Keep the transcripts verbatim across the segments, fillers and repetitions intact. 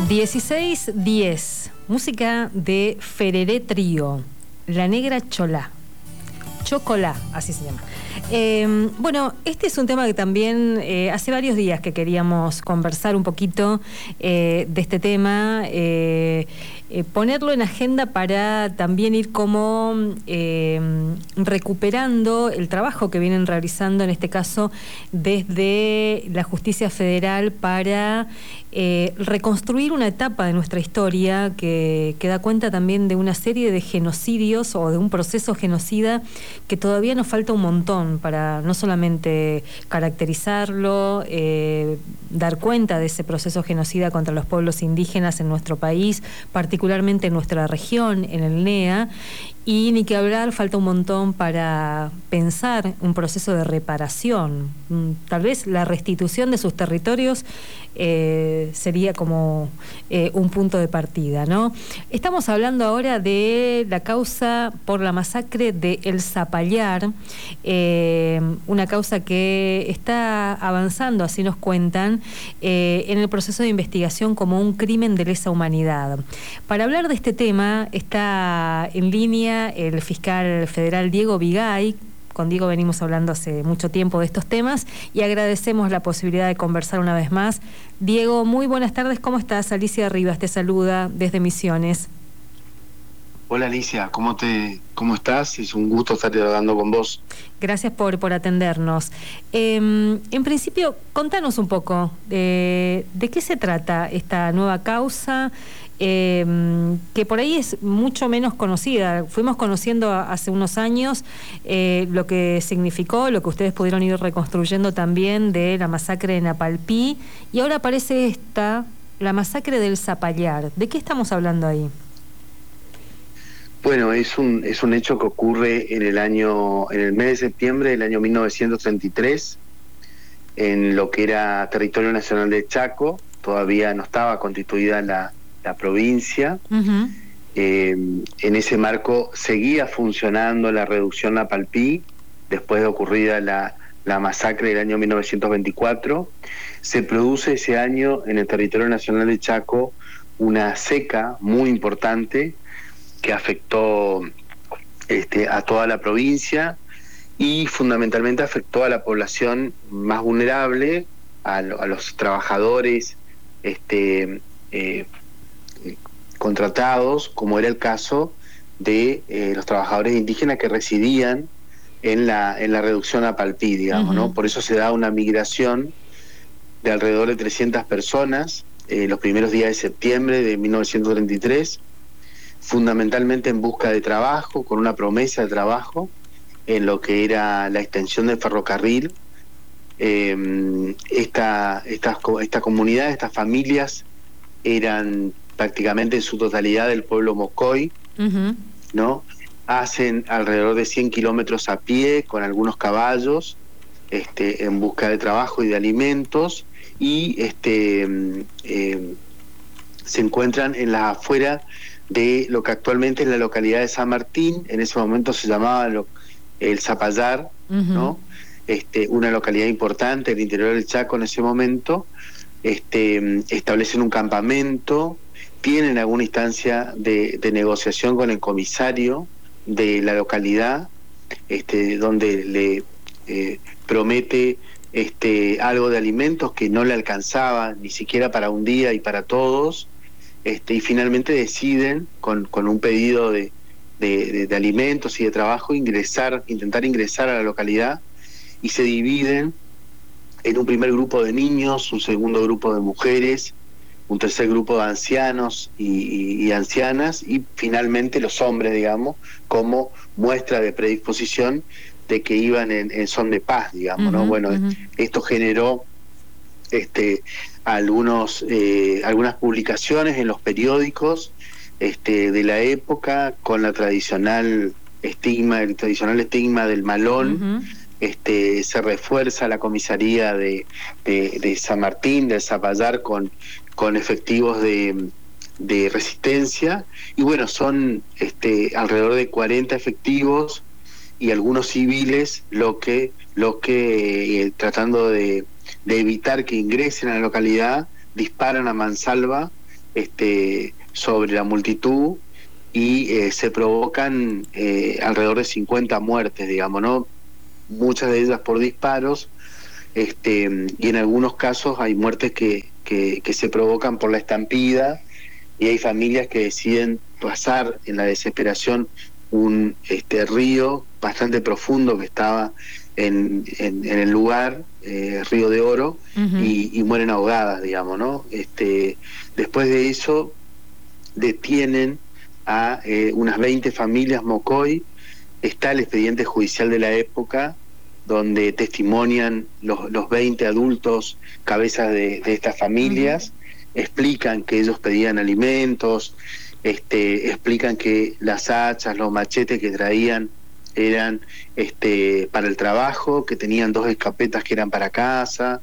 dieciséis diez, música de Fereré Trío, La Negra Cholá. Chocolá, así se llama. Eh, bueno, este es un tema que también eh, hace varios días que queríamos conversar un poquito eh, de este tema, eh, eh, ponerlo en agenda para también ir como eh, recuperando el trabajo que vienen realizando, en este caso, desde la Justicia Federal para eh, reconstruir una etapa de nuestra historia que, que da cuenta también de una serie de genocidios o de un proceso genocida que todavía nos falta un montón para no solamente caracterizarlo, eh, dar cuenta de ese proceso genocida contra los pueblos indígenas en nuestro país, particularmente en nuestra región, en el N E A, y ni que hablar, falta un montón para pensar un proceso de reparación. Tal vez la restitución de sus territorios eh, sería como eh, un punto de partida, ¿no? Estamos hablando ahora de la causa por la masacre de El Zapallar, eh, una causa que está avanzando, así nos cuentan, eh, en el proceso de investigación como un crimen de lesa humanidad. Para hablar de este tema está en línea el fiscal federal Diego Vigay. Con Diego venimos hablando hace mucho tiempo de estos temas y agradecemos la posibilidad de conversar una vez más. Diego, muy buenas tardes, ¿cómo estás? Alicia Rivas te saluda desde Misiones. Hola Alicia, ¿cómo te, cómo estás? Es un gusto estar hablando con vos. Gracias por, por atendernos. Eh, en principio, contanos un poco de, de qué se trata esta nueva causa, eh, que por ahí es mucho menos conocida. Fuimos conociendo hace unos años eh, lo que significó, lo que ustedes pudieron ir reconstruyendo también de la masacre de Napalpí, y ahora aparece esta, la masacre del Zapallar. ¿De qué estamos hablando ahí? Bueno, es un es un hecho que ocurre en el año en el mes de septiembre del año mil novecientos treinta y tres en lo que era territorio nacional de Chaco. Todavía no estaba constituida la, la provincia. Uh-huh. Eh, en ese marco seguía funcionando la reducción Napalpí después de ocurrida la, la masacre del año mil novecientos veinticuatro. Se produce ese año en el territorio nacional de Chaco una seca muy importante que afectó este, a toda la provincia y fundamentalmente afectó a la población más vulnerable, a, lo, a los trabajadores este, eh, contratados, como era el caso de eh, los trabajadores indígenas que residían en la, en la reducción Napalpí, digamos, uh-huh. ¿no? Por eso se da una migración de alrededor de trescientas personas eh, los primeros días de septiembre de mil novecientos treinta y tres, fundamentalmente en busca de trabajo, con una promesa de trabajo en lo que era la extensión del ferrocarril. Eh, esta, esta, esta comunidad, estas familias eran prácticamente en su totalidad del pueblo Mocoy, uh-huh. ¿no? Hacen alrededor de cien kilómetros a pie con algunos caballos este, en busca de trabajo y de alimentos, y este, eh, se encuentran en las afueras de lo que actualmente es la localidad de San Martín. En ese momento se llamaba lo, el Zapallar, uh-huh. ¿no? Este, una localidad importante del interior del Chaco en ese momento. Este, establecen un campamento, tienen alguna instancia de, de negociación con el comisario de la localidad, este, donde le eh, promete este, algo de alimentos que no le alcanzaba ni siquiera para un día y para todos. Este, y finalmente deciden, con, con un pedido de, de, de, de alimentos y de trabajo, ingresar, intentar ingresar a la localidad, y se dividen en un primer grupo de niños, un segundo grupo de mujeres, un tercer grupo de ancianos y, y, y ancianas, y finalmente los hombres, digamos, como muestra de predisposición de que iban en, en son de paz, digamos, uh-huh, ¿no? Bueno, uh-huh. esto generó este algunos eh, algunas publicaciones en los periódicos este de la época con la tradicional estigma el tradicional estigma del malón. Uh-huh. Este se refuerza la comisaría de, de, de San Martín, del Zapallar, con con efectivos de de resistencia, y bueno, son este alrededor de cuarenta efectivos y algunos civiles lo que lo que eh, tratando de de evitar que ingresen a la localidad, disparan a mansalva este, sobre la multitud y eh, se provocan eh, alrededor de cincuenta muertes, digamos, ¿no? Muchas de ellas por disparos, este, y en algunos casos hay muertes que, que, que se provocan por la estampida, y hay familias que deciden pasar en la desesperación un este río bastante profundo que estaba en, en, en el lugar, eh, Río de Oro, uh-huh. y, y mueren ahogadas, digamos, ¿no? Este, después de eso detienen a eh, unas veinte familias Mocoy. Está el expediente judicial de la época donde testimonian los, los veinte adultos cabezas de, de estas familias, uh-huh. explican que ellos pedían alimentos, este, explican que las hachas, los machetes que traían eran este, para el trabajo, que tenían dos escopetas que eran para casa,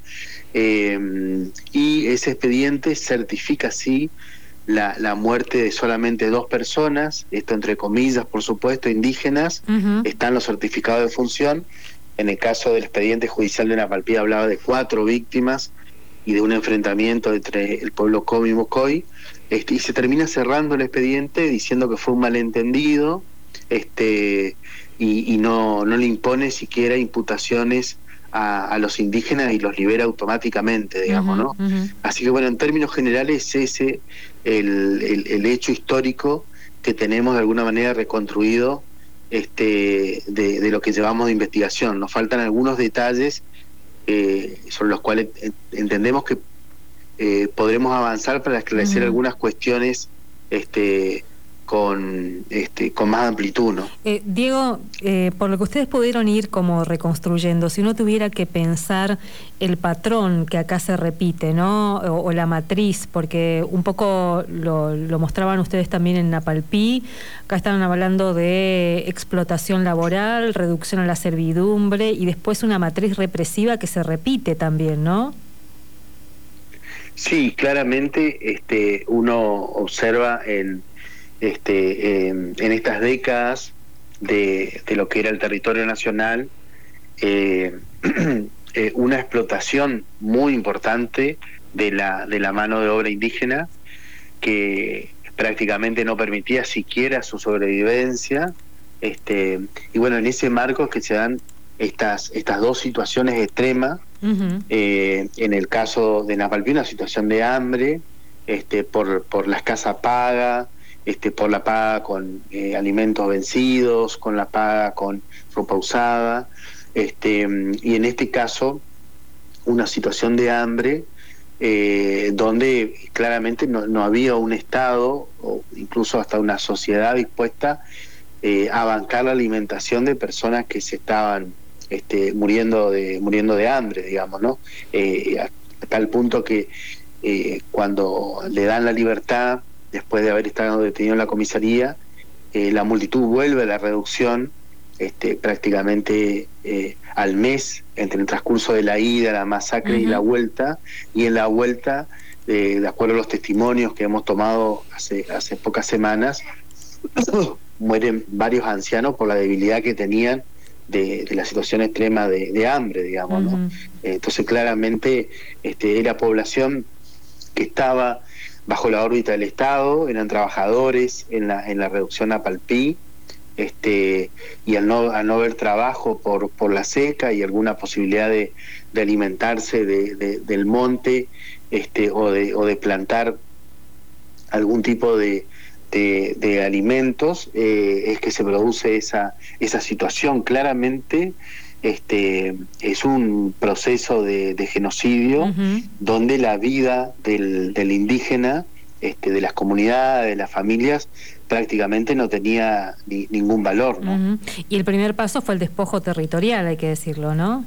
eh, y ese expediente certifica así la, la muerte de solamente dos personas, esto entre comillas, por supuesto, indígenas. Uh-huh. Están los certificados de función. En el caso del expediente judicial de Napalpí hablaba de cuatro víctimas y de un enfrentamiento entre el pueblo Comi y Mocoy, este, y se termina cerrando el expediente diciendo que fue un malentendido, este, y, y no, no le impone siquiera imputaciones a, a los indígenas y los libera automáticamente, digamos, uh-huh, ¿no? Uh-huh. Así que bueno, en términos generales ese el, el, el hecho histórico que tenemos de alguna manera reconstruido este, de, de lo que llevamos de investigación. Nos faltan algunos detalles eh, sobre los cuales entendemos que eh, podremos avanzar para esclarecer uh-huh. algunas cuestiones este, con, este, con más amplitud, ¿no? Eh, Diego, eh, por lo que ustedes pudieron ir como reconstruyendo, si uno tuviera que pensar el patrón que acá se repite, ¿no? O, o la matriz, porque un poco lo, lo mostraban ustedes también en Napalpí, acá estaban hablando de explotación laboral, reducción a la servidumbre y después una matriz represiva que se repite también, ¿no? Sí, claramente este, uno observa en Este, eh, en estas décadas de, de lo que era el territorio nacional, eh, eh, una explotación muy importante de la, de la mano de obra indígena que prácticamente no permitía siquiera su sobrevivencia, este, y bueno, en ese marco es que se dan estas, estas dos situaciones extremas. Uh-huh. eh, en el caso de Napalpí, una situación de hambre, este, por, por la escasa paga, Este, por la paga con eh, alimentos vencidos, con la paga con ropa usada, este, y en este caso una situación de hambre eh, donde claramente no, no había un Estado o incluso hasta una sociedad dispuesta eh, a bancar la alimentación de personas que se estaban este, muriendo de muriendo de hambre, digamos, ¿no? Eh, a, a tal punto que eh, cuando le dan la libertad después de haber estado detenido en la comisaría, eh, la multitud vuelve a la reducción este, prácticamente eh, al mes, entre el transcurso de la ida, la masacre uh-huh. y la vuelta, y en la vuelta, eh, de acuerdo a los testimonios que hemos tomado hace, hace pocas semanas, mueren varios ancianos por la debilidad que tenían de, de la situación extrema de, de hambre, digamos, uh-huh. ¿no? Eh, entonces claramente este, era población que estaba bajo la órbita del Estado, eran trabajadores en la en la reducción Napalpí, este, y al no al no haber trabajo por por la seca y alguna posibilidad de, de alimentarse de, de, del monte, este, o de o de plantar algún tipo de de, de alimentos, eh, es que se produce esa esa situación. Claramente este es un proceso de, de genocidio uh-huh. donde la vida del, del indígena, este, de las comunidades, de las familias, prácticamente no tenía ni, ningún valor, ¿no? Uh-huh. Y el primer paso fue el despojo territorial, hay que decirlo, ¿no?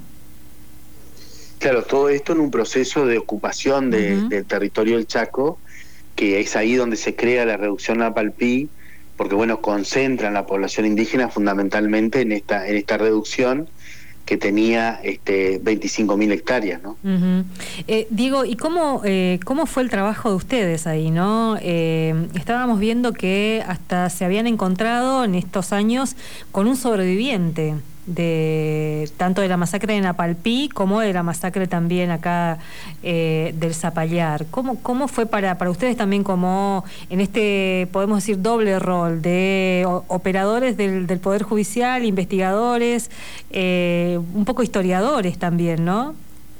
Claro, todo esto en un proceso de ocupación de, uh-huh. del territorio del Chaco, que es ahí donde se crea la reducción Napalpí, porque bueno, concentran la población indígena fundamentalmente en esta, en esta reducción, que tenía este, veinticinco mil hectáreas, ¿no? Uh-huh. Eh, Diego, ¿y cómo, eh, cómo fue el trabajo de ustedes ahí, no? Eh, estábamos viendo que hasta se habían encontrado en estos años con un sobreviviente. de tanto de la masacre de Napalpí como de la masacre también acá eh, del Zapallar. ¿Cómo, cómo fue para, para ustedes también como en este, podemos decir, doble rol de o, operadores del, del Poder Judicial, investigadores, eh, un poco historiadores también, ¿no?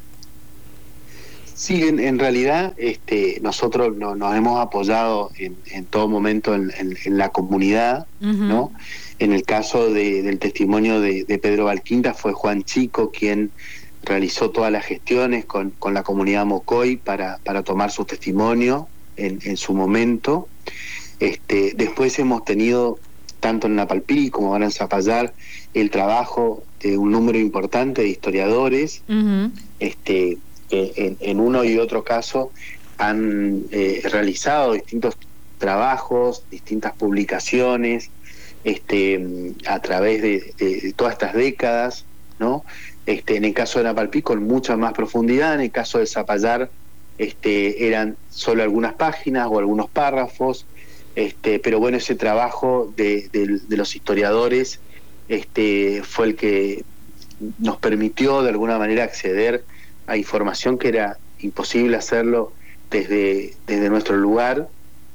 Sí, en, en realidad este, nosotros no, nos hemos apoyado en, en todo momento en, en, en la comunidad, uh-huh. ¿no? En el caso de, del testimonio de, de Pedro Valquinta fue Juan Chico quien realizó todas las gestiones con, con la comunidad Mocoy para, para tomar su testimonio en, en su momento. Este, después hemos tenido, tanto en Napalpí como ahora en Zapallar, el trabajo de un número importante de historiadores, uh-huh. este que en, en uno y otro caso han eh, realizado distintos trabajos, distintas publicaciones, este, a través de, de, de todas estas décadas, ¿no? Este, en el caso de Napalpí con mucha más profundidad, en el caso de Zapallar este, eran solo algunas páginas o algunos párrafos, este, pero bueno, ese trabajo de, de, de los historiadores este, fue el que nos permitió de alguna manera acceder a información que era imposible hacerlo desde, desde nuestro lugar.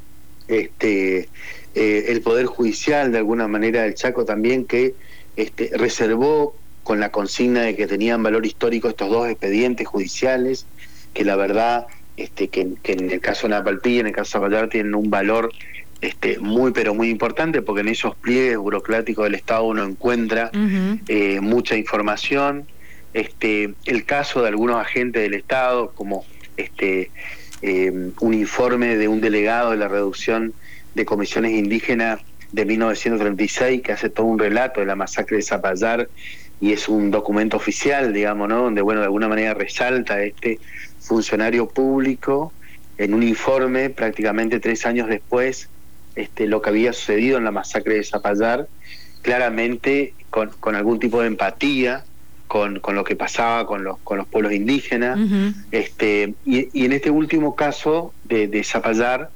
Este, eh, el Poder Judicial de alguna manera del Chaco también, que este, reservó con la consigna de que tenían valor histórico estos dos expedientes judiciales, que la verdad este, que, que en el caso de Napalpí y en el caso de Zapallar tienen un valor este, muy pero muy importante, porque en esos pliegues burocráticos del Estado uno encuentra uh-huh. eh, mucha información. Este, el caso de algunos agentes del Estado, como este, eh, un informe de un delegado de la reducción de comisiones indígenas de mil novecientos treinta y seis, que hace todo un relato de la masacre de Zapallar, y es un documento oficial, digamos, ¿no? Donde, bueno, de alguna manera resalta a este funcionario público en un informe prácticamente tres años después este, lo que había sucedido en la masacre de Zapallar, claramente con, con algún tipo de empatía Con, con lo que pasaba con los con los pueblos indígenas, uh-huh. este y, y en este último caso de, de Zapallar,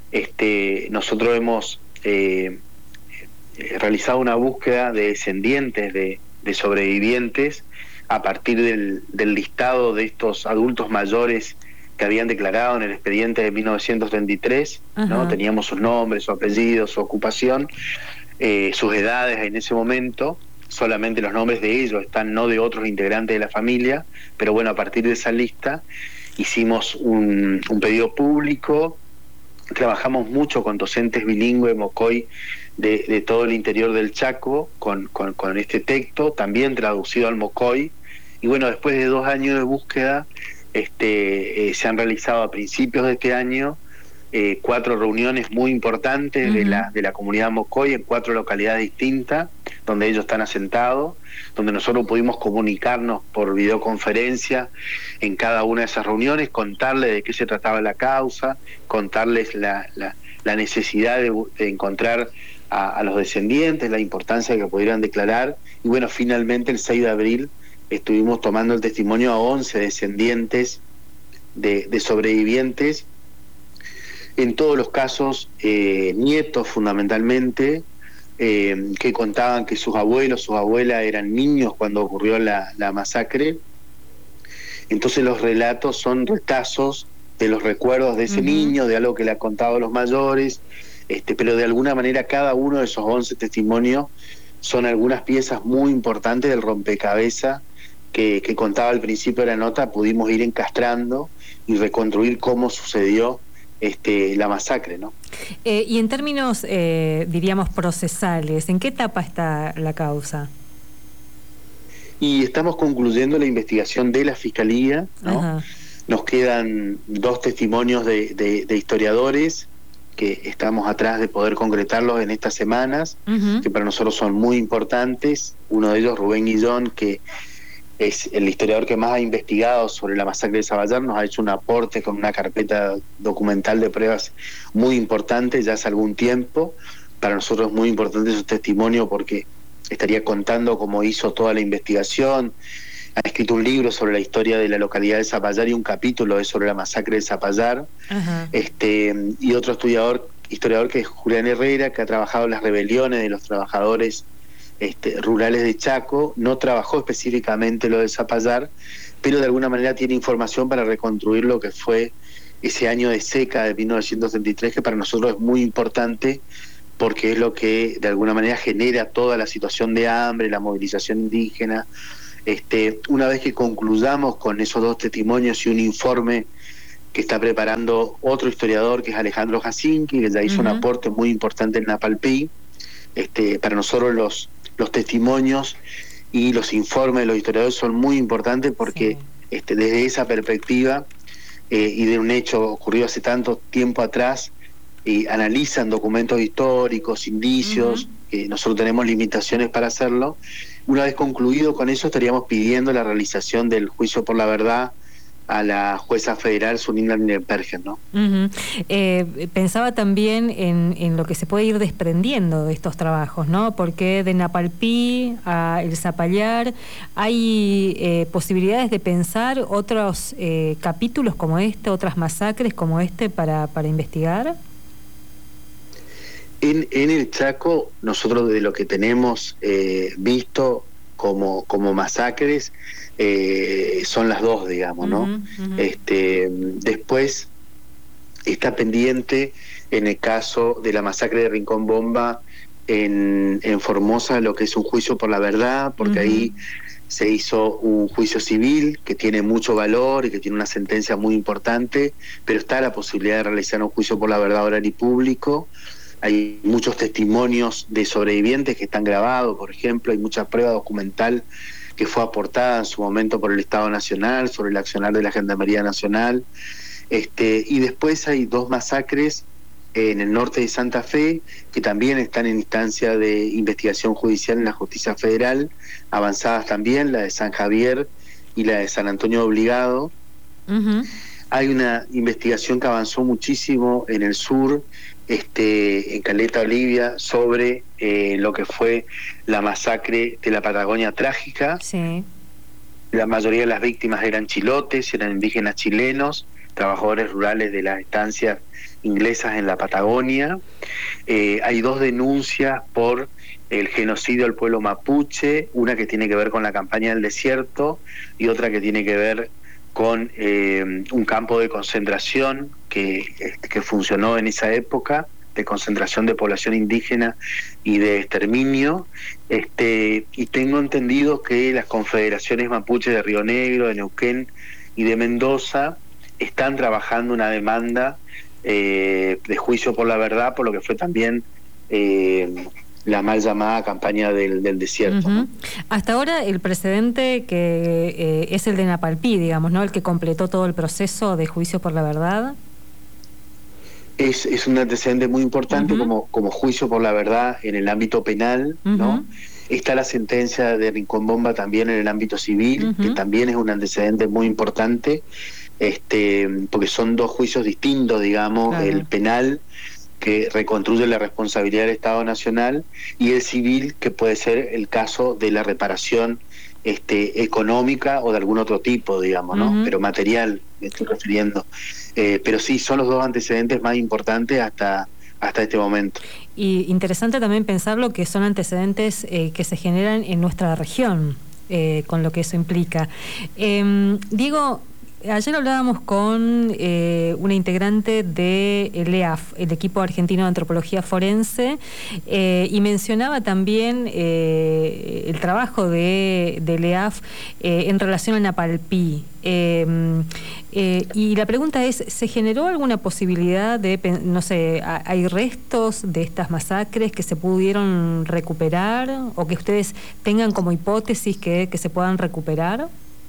este nosotros hemos eh, realizado una búsqueda de descendientes de, de sobrevivientes a partir del, del listado de estos adultos mayores que habían declarado en el expediente de mil novecientos treinta y tres, uh-huh. ¿no? Teníamos sus nombres, su apellido, su ocupación, eh, sus edades en ese momento. Solamente los nombres de ellos están, no de otros integrantes de la familia, pero bueno, a partir de esa lista hicimos un, un pedido público, trabajamos mucho con docentes bilingües Mocoy de, de todo el interior del Chaco con, con, con este texto, también traducido al Mocoy, y bueno, después de dos años de búsqueda, este, eh, se han realizado a principios de este año eh, cuatro reuniones muy importantes uh-huh. de la, de la comunidad Mocoy en cuatro localidades distintas, donde ellos están asentados, donde nosotros pudimos comunicarnos por videoconferencia en cada una de esas reuniones, contarles de qué se trataba la causa, contarles la, la, la necesidad de, de encontrar a, a los descendientes, la importancia de que pudieran declarar, y bueno, finalmente el seis de abril estuvimos tomando el testimonio a once descendientes de, de sobrevivientes, en todos los casos eh, nietos fundamentalmente, Eh, que contaban que sus abuelos, sus abuelas eran niños cuando ocurrió la, la masacre. Entonces los relatos son retazos de los recuerdos de ese uh-huh. niño, de algo que le han contado los mayores, este, pero de alguna manera cada uno de esos once testimonios son algunas piezas muy importantes del rompecabezas que, que contaba al principio de la nota, pudimos ir encastrando y reconstruir cómo sucedió Este, la masacre, ¿no? Eh, y en términos, eh, diríamos, procesales, ¿en qué etapa está la causa? Y estamos concluyendo la investigación de la Fiscalía, ¿no? Ajá. Nos quedan dos testimonios de, de, de historiadores que estamos atrás de poder concretarlos en estas semanas, uh-huh. que para nosotros son muy importantes. Uno de ellos, Rubén Guillón, que es el historiador que más ha investigado sobre la masacre de Zapallar, nos ha hecho un aporte con una carpeta documental de pruebas muy importante ya hace algún tiempo. Para nosotros es muy importante su testimonio porque estaría contando cómo hizo toda la investigación. Ha escrito un libro sobre la historia de la localidad de Zapallar y un capítulo es sobre la masacre de Zapallar. Uh-huh. Este, y otro estudiador, historiador que es Julián Herrera, que ha trabajado en las rebeliones de los trabajadores este, rurales de Chaco, no trabajó específicamente lo de Zapallar, pero de alguna manera tiene información para reconstruir lo que fue ese año de seca de mil novecientos setenta y tres, que para nosotros es muy importante porque es lo que de alguna manera genera toda la situación de hambre, la movilización indígena. Este, una vez que concluyamos con esos dos testimonios y un informe que está preparando otro historiador, que es Alejandro Jacinqui, que ya hizo uh-huh. un aporte muy importante en Napalpí, este, para nosotros los, los testimonios y los informes de los historiadores son muy importantes porque sí. este, desde esa perspectiva eh, y de un hecho ocurrido hace tanto tiempo atrás, y analizan documentos históricos, indicios, uh-huh. que nosotros tenemos limitaciones para hacerlo. Una vez concluido con eso, estaríamos pidiendo la realización del juicio por la verdad a la jueza federal Zunilda Nirenbergen, ¿no? Uh-huh. Eh, pensaba también en, en lo que se puede ir desprendiendo de estos trabajos, ¿no? Porque de Napalpí a El Zapallar hay eh, posibilidades de pensar otros eh, capítulos como este, otras masacres como este para, para investigar. En, en el Chaco, nosotros de lo que tenemos eh, visto como, como masacres, eh, son las dos, digamos, ¿no? Uh-huh, uh-huh. Este, después está pendiente, en el caso de la masacre de Rincón Bomba en, en Formosa, lo que es un juicio por la verdad, porque uh-huh. ahí se hizo un juicio civil que tiene mucho valor y que tiene una sentencia muy importante, pero está la posibilidad de realizar un juicio por la verdad oral y público. Hay muchos testimonios de sobrevivientes que están grabados, por ejemplo, hay mucha prueba documental que fue aportada en su momento por el Estado Nacional sobre el accionar de la Gendarmería Nacional. Este, y después hay dos masacres en el norte de Santa Fe que también están en instancia de investigación judicial en la Justicia Federal, avanzadas también, la de San Javier y la de San Antonio Obligado. Uh-huh. Hay una investigación que avanzó muchísimo en el sur, este, en Caleta, Olivia, sobre eh, lo que fue la masacre de la Patagonia Trágica. Sí. La mayoría de las víctimas eran chilotes, eran indígenas chilenos, trabajadores rurales de las estancias inglesas en la Patagonia. Eh, hay dos denuncias por el genocidio del pueblo mapuche, una que tiene que ver con la campaña del desierto y otra que tiene que ver con eh, un campo de concentración que, que funcionó en esa época, de concentración de población indígena y de exterminio. Este, y tengo entendido que las confederaciones mapuches de Río Negro, de Neuquén y de Mendoza están trabajando una demanda eh, de juicio por la verdad, por lo que fue también eh, la mal llamada campaña del, del desierto. Uh-huh. ¿No? Hasta ahora el precedente que eh, es el de Napalpí, digamos, ¿no? El que completó todo el proceso de juicio por la verdad. Es, es un antecedente muy importante, uh-huh. como, como juicio por la verdad en el ámbito penal, uh-huh. ¿no? Está la sentencia de Rincón Bomba también en el ámbito civil, uh-huh. que también es un antecedente muy importante, este, porque son dos juicios distintos, digamos, claro. El penal, que reconstruye la responsabilidad del Estado Nacional, y el civil, que puede ser el caso de la reparación este, económica o de algún otro tipo, digamos, ¿no? Uh-huh. Pero material, me estoy refiriendo. Eh, pero sí, son los dos antecedentes más importantes hasta, hasta este momento. Y interesante también pensarlo que son antecedentes eh, que se generan en nuestra región, eh, con lo que eso implica. Eh, Diego, ayer hablábamos con eh, una integrante de el E A F, el Equipo Argentino de Antropología Forense, eh, y mencionaba también eh, el trabajo de, del E A F eh, en relación a Napalpí. Eh, eh, y la pregunta es, ¿se generó alguna posibilidad de, no sé, hay restos de estas masacres que se pudieron recuperar o que ustedes tengan como hipótesis que, que se puedan recuperar?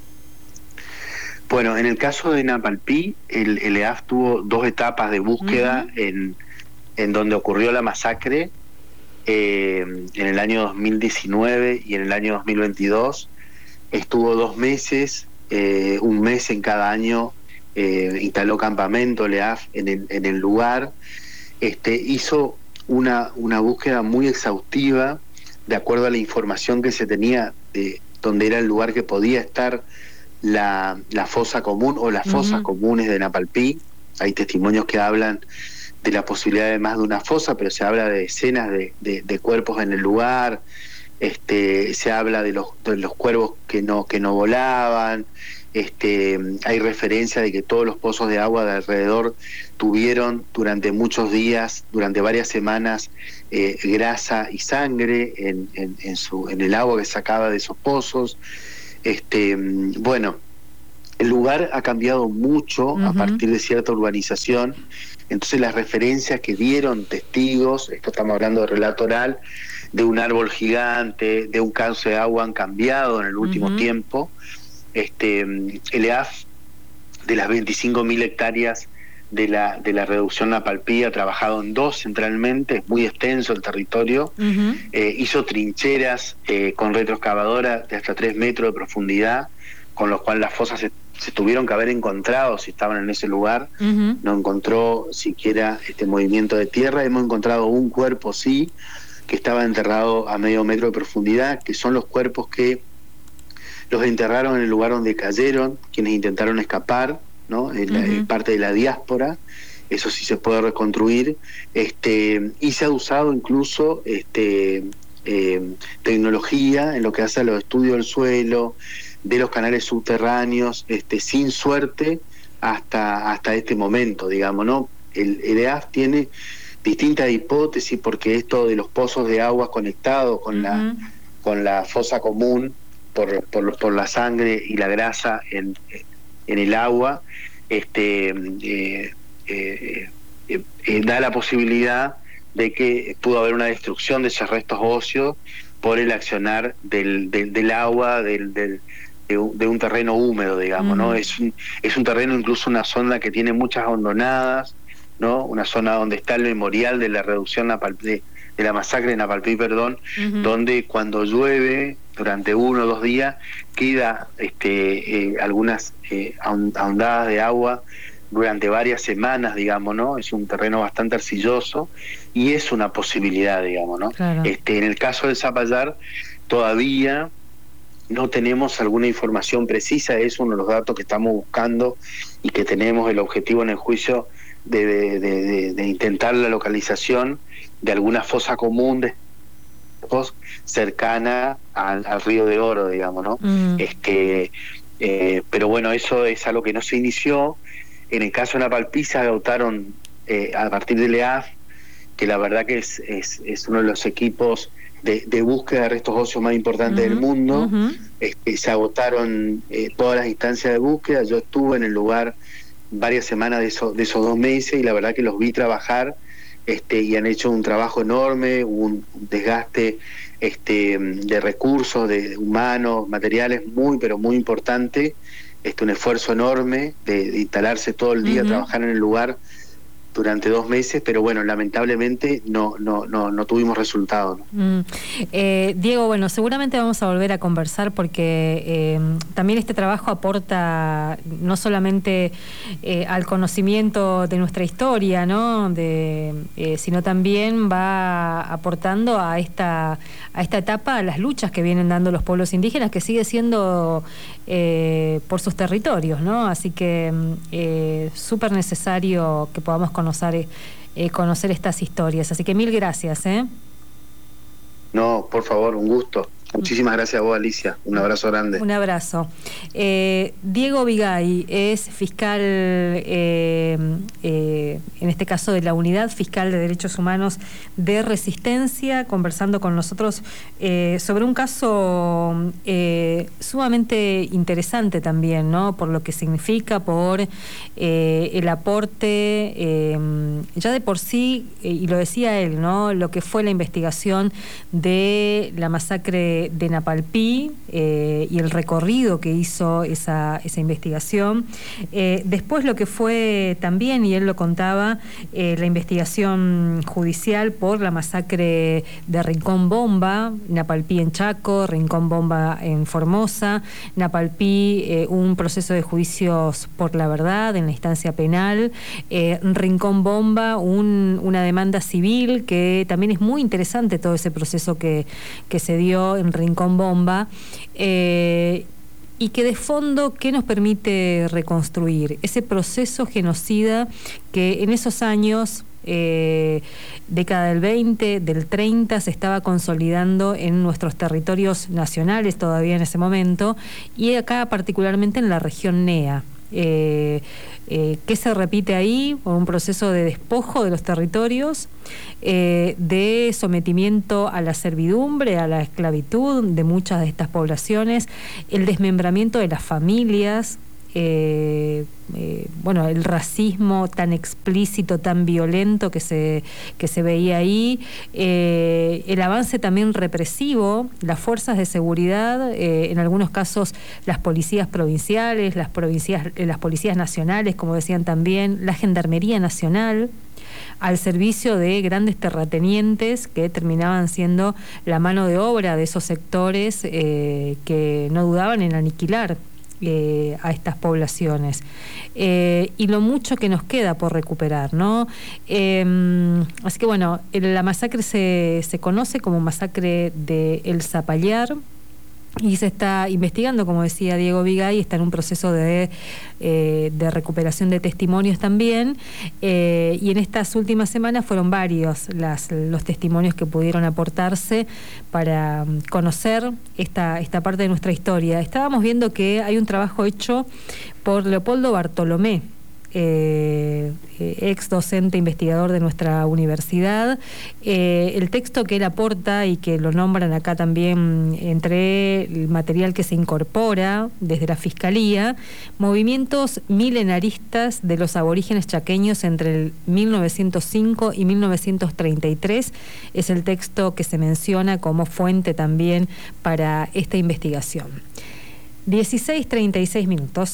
Bueno, en el caso de Napalpí, el, el E A F tuvo dos etapas de búsqueda uh-huh. en, en donde ocurrió la masacre, eh, en el año dos mil diecinueve y en el año dos mil veintidós. Estuvo dos meses, eh, un mes en cada año, eh, instaló campamento el E A F en el, en el lugar. Este, hizo una, una búsqueda muy exhaustiva, de acuerdo a la información que se tenía de donde era el lugar que podía estar La, la fosa común o las fosas uh-huh. comunes de Napalpí. Hay testimonios que hablan de la posibilidad de más de una fosa, pero se habla de decenas de, de, de cuerpos en el lugar, este, se habla de los, de los cuervos que no, que no volaban. Este, hay referencia de que todos los pozos de agua de alrededor tuvieron durante muchos días, durante varias semanas, eh, grasa y sangre en, en, en, su, en el agua que sacaba de esos pozos. Este, bueno, el lugar ha cambiado mucho uh-huh. a partir de cierta urbanización, entonces las referencias que dieron testigos, esto estamos hablando de relato oral, de un árbol gigante, de un cauce de agua han cambiado en el último uh-huh. tiempo. Este, el E A F, de las veinticinco mil hectáreas de la, de la reducción Napalpí, ha trabajado en dos centralmente, es muy extenso el territorio, uh-huh. eh, hizo trincheras eh, con retroexcavadora de hasta tres metros de profundidad, con lo cual las fosas se, se tuvieron que haber encontrado si estaban en ese lugar, uh-huh. no encontró siquiera este movimiento de tierra. Hemos encontrado un cuerpo, sí, que estaba enterrado a medio metro de profundidad, que son los cuerpos que los enterraron en el lugar donde cayeron, quienes intentaron escapar, ¿no? En la, uh-huh. en parte de la diáspora, eso sí se puede reconstruir, este, y se ha usado incluso este, eh, tecnología en lo que hace a los estudios del suelo, de los canales subterráneos, este, sin suerte hasta, hasta este momento, digamos, ¿no? El, el E A F tiene distintas hipótesis, porque esto de los pozos de agua conectados con, uh-huh. la, con la fosa común, Por, por, por la sangre y la grasa en, en el agua, este, eh, eh, eh, eh, da la posibilidad de que pudo haber una destrucción de esos restos óseos por el accionar del, del, del agua, del, del, de, un, de un terreno húmedo, digamos, uh-huh. ¿no? Es un, es un terreno, incluso una zona que tiene muchas hondonadas, ¿no? Una zona donde está el memorial de la reducción Napalpí, de, de la masacre de Napalpí, perdón, uh-huh. donde cuando llueve durante uno o dos días queda este, eh, algunas eh, ahondadas de agua durante varias semanas, digamos, ¿no? Es un terreno bastante arcilloso y es una posibilidad, digamos, ¿no? Claro. Este, en el caso del Zapallar todavía no tenemos alguna información precisa, es uno de los datos que estamos buscando y que tenemos el objetivo en el juicio de, de, de, de, de intentar la localización de alguna fosa común de cercana al, al Río de Oro, digamos, ¿no? Mm. Este, eh, pero bueno, eso es algo que no se inició. En el caso de Napalpí se adoptaron eh, a partir del E A F, que la verdad que es, es, es uno de los equipos de, de búsqueda de restos óseos más importantes uh-huh, del mundo. Uh-huh. Este, se agotaron eh, todas las instancias de búsqueda. Yo estuve en el lugar varias semanas de, eso, de esos dos meses y la verdad que los vi trabajar. Este, y han hecho un trabajo enorme, un desgaste este, de recursos, de humanos, materiales muy, pero muy importante, este, un esfuerzo enorme de, de instalarse todo el día, uh-huh. trabajar en el lugar durante dos meses, pero bueno, lamentablemente no no no, no tuvimos resultados, ¿no? Mm. Eh, Diego, bueno, seguramente vamos a volver a conversar porque eh, también este trabajo aporta no solamente eh, al conocimiento de nuestra historia, ¿no? De, eh, sino también va aportando a esta a esta etapa, a las luchas que vienen dando los pueblos indígenas, que sigue siendo eh, por sus territorios, ¿no? Así que eh, súper necesario que podamos conocer Conocer, eh, conocer estas historias. Así que mil gracias. ¿eh? No, por favor, un gusto. Muchísimas gracias a vos, Alicia. Un abrazo grande. Un abrazo. Eh, Diego Vigay es fiscal, eh, eh, en este caso de la Unidad Fiscal de Derechos Humanos de Resistencia, conversando con nosotros eh, sobre un caso eh, sumamente interesante también, ¿no? Por lo que significa, por eh, el aporte, eh, ya de por sí, eh, y lo decía él, ¿no? Lo que fue la investigación de la masacre de Napalpí eh, y el recorrido que hizo esa, esa investigación. Eh, después lo que fue también, y él lo contaba, eh, la investigación judicial por la masacre de Rincón Bomba, Napalpí en Chaco, Rincón Bomba en Formosa, Napalpí, eh, un proceso de juicios por la verdad en la instancia penal, eh, Rincón Bomba, un, una demanda civil, que también es muy interesante todo ese proceso que, que se dio en Rincón Bomba, eh, y que de fondo, ¿qué nos permite reconstruir? Ese proceso genocida que en esos años eh, década del veinte, del treinta, se estaba consolidando en nuestros territorios nacionales todavía en ese momento, y acá particularmente en la región N E A. Eh, eh, ¿Qué se repite ahí? Un proceso de despojo de los territorios, eh, de sometimiento a la servidumbre, a la esclavitud de muchas de estas poblaciones, el desmembramiento de las familias, eh, eh, bueno, el racismo tan explícito, tan violento que se, que se veía ahí, eh, el avance también represivo, las fuerzas de seguridad, eh, en algunos casos las policías provinciales, las, provincias, eh, las policías nacionales, como decían también, la Gendarmería Nacional, al servicio de grandes terratenientes que terminaban siendo la mano de obra de esos sectores, eh, que no dudaban en aniquilar Eh, a estas poblaciones, eh, y lo mucho que nos queda por recuperar, ¿no? Eh, así que bueno, la masacre se, se conoce como masacre de El Zapallar, y se está investigando, como decía Diego Vigay, está en un proceso de, eh, de recuperación de testimonios también, eh, y en estas últimas semanas fueron varios las, los testimonios que pudieron aportarse para conocer esta, esta parte de nuestra historia. Estábamos viendo que hay un trabajo hecho por Leopoldo Bartolomé, Eh, ex docente investigador de nuestra universidad. Eh, el texto que él aporta y que lo nombran acá también entre el material que se incorpora desde la Fiscalía, movimientos milenaristas de los aborígenes chaqueños entre el mil novecientos cinco y mil novecientos treinta y tres, es el texto que se menciona como fuente también para esta investigación. dieciséis treinta y seis minutos.